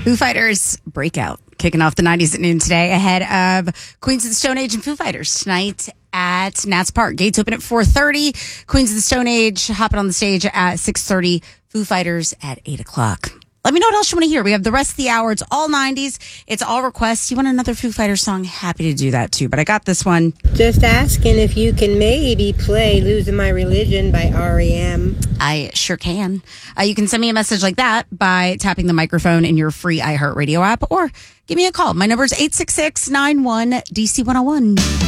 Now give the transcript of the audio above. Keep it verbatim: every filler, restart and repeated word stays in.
Foo Fighters Breakout, kicking off the nineties at noon today, ahead of Queens of the Stone Age and Foo Fighters tonight at Nats Park. Gates open at four thirty. Queens of the Stone Age hopping on the stage at six thirty. Foo Fighters at eight o'clock. Let me know what else you want to hear. We have the rest of the hour. It's all nineties. It's all requests. You want another Foo Fighters song? Happy to do that too. But I got this one. Just asking if you can maybe play Losing My Religion by R E M. I sure can. Uh, you can send me a message like that by tapping the microphone in your free iHeartRadio app or give me a call. My number is eight six six, nine one, D C one oh one.